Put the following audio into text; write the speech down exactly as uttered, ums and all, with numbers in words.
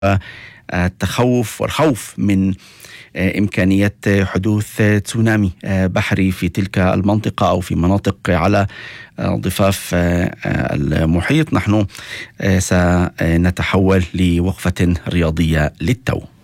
التخوف والخوف من إمكانية حدوث تسونامي بحري في تلك المنطقة أو في مناطق على ضفاف المحيط. نحن سنتحول لوقفة رياضية للتو.